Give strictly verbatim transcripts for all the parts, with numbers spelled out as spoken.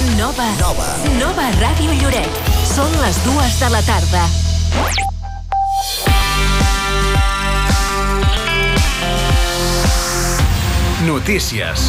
Nova. Nova. Nova Ràdio Lloret. Són les dues de la tarda. Notícies.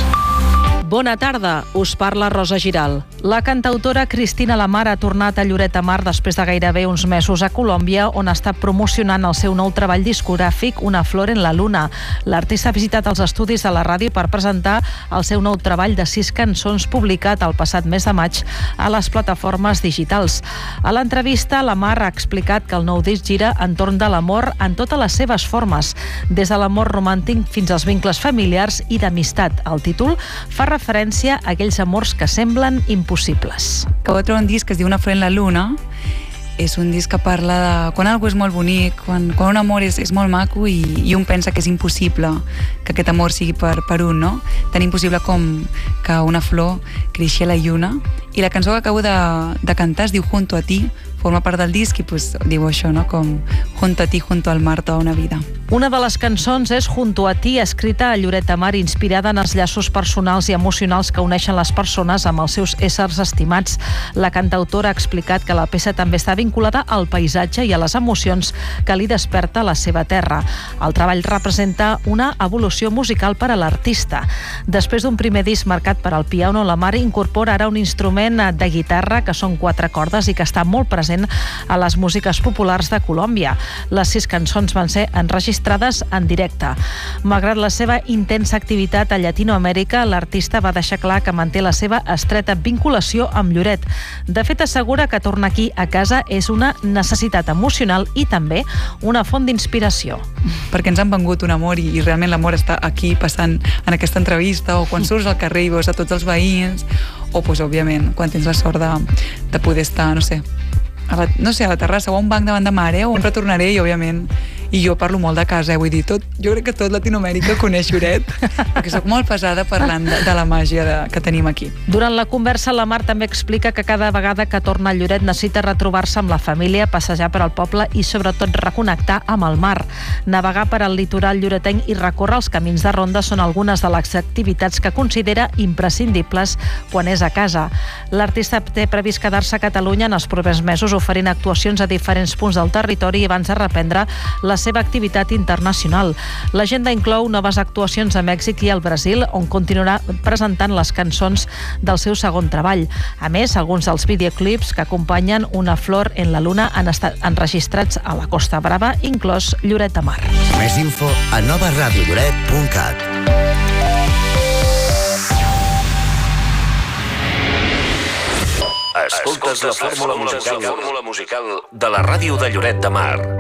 Bona tarda, us parla Rosa Giral. La cantautora Cristina Lamar ha tornat a Lloret de Mar després de gairebé uns mesos a Colòmbia, on ha estat promocionant el seu nou treball discogràfic Una flor en la luna. L'artista ha visitat els estudis de la ràdio per presentar el seu nou treball de sis cançons publicat el passat mes de maig a les plataformes digitals. A l'entrevista, Lamar ha explicat que el nou disc gira entorn de l'amor en totes les seves formes, des de l'amor romàntic fins als vincles familiars i d'amistat. El títol fa referència a aquells amors que semblen impossibles. Acabo de trobar un disc que es diu Una flor en la luna. És un disc que parla de quan algú és molt bonic, quan, quan un amor és, és molt maco i, i un pensa que és impossible que aquest amor sigui per, per un, no? Tan impossible com que una flor creixi a la lluna. I la cançó que acabo de, de cantar es diu Junto a ti, forma part del disc i pues, diu això, no? Com Junto a ti, junto al mar, toda una vida. Una de les cançons és Junto a ti, escrita a Lloret de Mar, inspirada en els llaços personals i emocionals que uneixen les persones amb els seus éssers estimats. La cantautora ha explicat que la peça també està vinculada al paisatge i a les emocions que li desperta la seva terra. El treball representa una evolució musical per a l'artista. Després d'un primer disc marcat per al piano, Lamar incorpora ara un instrument de guitarra que són quatre cordes i que està molt present a les músiques populars de Colòmbia. Les sis cançons van ser enregistrades en directe. Malgrat la seva intensa activitat a Llatinoamèrica, l'artista va deixar clar que manté la seva estreta vinculació amb Lloret. De fet, assegura que tornar aquí a casa és una necessitat emocional i també una font d'inspiració. Perquè ens han vengut un amor i, i realment l'amor està aquí passant en aquesta entrevista, o quan surts al carrer i veus a tots els veïns, o, pues, òbviament, quan tens la sort de, de poder estar, no sé, a la, no sé, a la terrassa o a un banc davant de mar, eh? On retornaré i, òbviament, i jo parlo molt de casa, eh? Vull dir, tot, jo crec que tot Latinoamèrica coneix Lloret, perquè soc molt pesada parlant de, de la màgia de, que tenim aquí. Durant la conversa, la Mar també explica que cada vegada que torna a Lloret necessita retrobar-se amb la família, passejar per al poble i, sobretot, reconnectar amb el mar. Navegar per al litoral lloretenc i recórrer els camins de ronda són algunes de les activitats que considera imprescindibles quan és a casa. L'artista té previst quedar-se a Catalunya en els propers mesos, oferint actuacions a diferents punts del territori abans de reprendre la seva activitat internacional. L'agenda inclou noves actuacions a Mèxic i al Brasil, on continuarà presentant les cançons del seu segon treball. A més, alguns dels videoclips que acompanyen Una flor en la luna han estat enregistrats a la Costa Brava, inclòs Lloret de Mar. Més info a nova ràdio lloret punt cat. Escoltes la fórmula musical de la ràdio de Lloret de Mar.